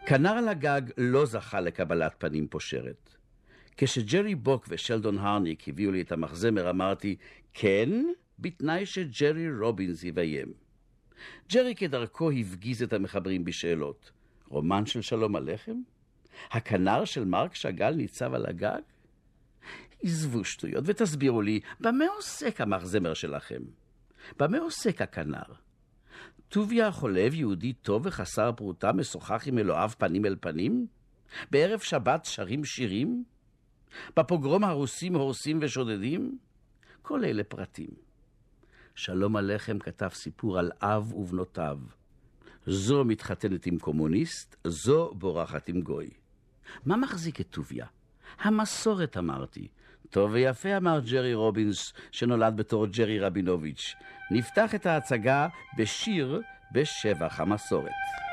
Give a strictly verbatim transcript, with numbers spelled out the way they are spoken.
כנר על הגג לא זכה לקבלת פנים פושרת. כשג'רי בוק ושלדון הרניק הביאו לי את המחזמר, אמרתי, כן, בתנאי שג'רי רובינס יביים. ג'רי כדרכו הפגיז את המחברים בשאלות. רומן של שלום הלחם? הכנר של מרק שאגל ניצב על הגג? עזבו שטויות ותסבירו לי, במה עוסק המחזמר שלכם? במה עוסק הכנר? טוביה החולב יהודי טוב וחסר פרוטה משוחח עם אלוהיו פנים אל פנים? בערב שבת שרים שירים? בפוגרום הרוסים הורסים ושודדים? כל אלה פרטים. שלום הלחם כתב סיפור על אב ובנותיו. זו מתחתנת עם קומוניסט, זו בורחת עם גוי. מה מחזיק את טוביה? המסורת אמרתי. טוב ויפה אמר ג'רי רובינס שנולד בתור ג'רי רבינוביץ'. נפתח את ההצגה בשיר בשבח המסורת.